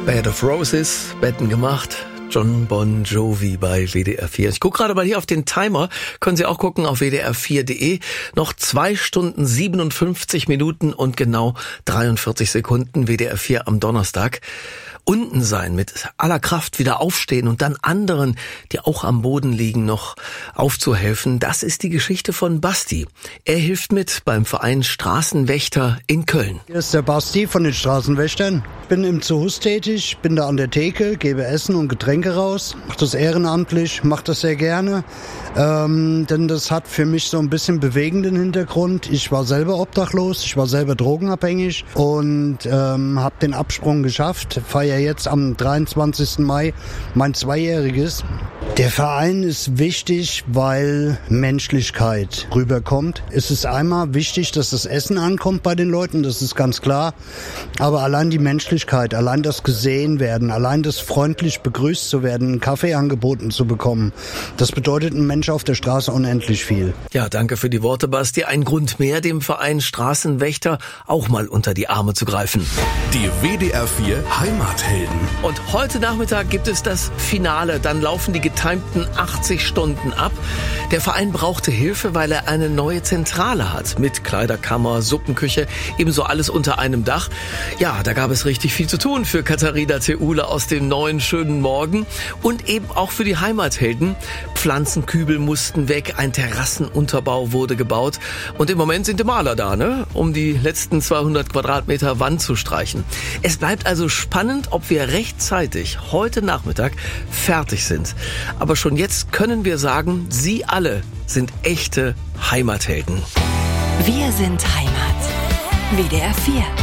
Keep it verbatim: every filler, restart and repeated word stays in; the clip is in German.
Bed of Roses, Betten gemacht. John Bon Jovi bei W D R vier. Ich gucke gerade mal hier auf den Timer. Können Sie auch gucken auf w d r vier punkt d e. Noch zwei Stunden siebenundfünfzig Minuten und genau dreiundvierzig Sekunden. W D R vier am Donnerstag. Unten sein, mit aller Kraft wieder aufstehen und dann anderen, die auch am Boden liegen, noch aufzuhelfen. Das ist die Geschichte von Basti. Er hilft mit beim Verein Straßenwächter in Köln. Hier ist der Basti von den Straßenwächtern. Ich bin im Zoos tätig, bin da an der Theke, gebe Essen und Getränke raus. Mache das ehrenamtlich, mache das sehr gerne. Ähm, denn das hat für mich so ein bisschen bewegenden Hintergrund. Ich war selber obdachlos, ich war selber drogenabhängig und ähm, habe den Absprung geschafft. Feiere jetzt am dreiundzwanzigsten Mai mein Zweijähriges. Der Verein ist wichtig, weil Menschlichkeit rüberkommt. Es ist einmal wichtig, dass das Essen ankommt bei den Leuten, das ist ganz klar. Aber allein die Menschlichkeit, allein das gesehen werden, allein das freundlich begrüßt zu werden, einen Kaffee angeboten zu bekommen, das bedeutet einem Menschen auf der Straße unendlich viel. Ja, danke für die Worte, Basti. Ein Grund mehr, dem Verein Straßenwächter auch mal unter die Arme zu greifen. Die W D R vier Heimathelden. Und heute Nachmittag gibt es das Finale. Dann laufen die getimten achtzig Stunden ab. Der Verein brauchte Hilfe, weil er eine neue Zentrale hat. Mit Kleiderkammer, Suppenküche, ebenso alles unter einem Dach. Ja, da gab es richtig viel zu tun für Katharina Theule aus dem neuen schönen Morgen. Und eben auch für die Heimathelden. Pflanzenkübel mussten weg, ein Terrassenunterbau wurde gebaut. Und im Moment sind die Maler da, ne? Um die letzten zweihundert Quadratmeter Wand zu streichen. Es bleibt also spannend, ob wir rechtzeitig heute Nachmittag fertig sind. Aber schon jetzt können wir sagen, Sie alle sind echte Heimathelden. Wir sind Heimat. W D R vier.